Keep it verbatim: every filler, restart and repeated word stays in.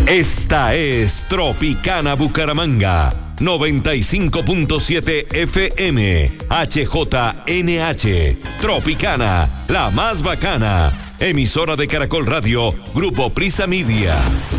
Esta es Tropicana Bucaramanga, noventa y cinco punto siete F M, H J N H, Tropicana, la más bacana, emisora de Caracol Radio, Grupo Prisa Media.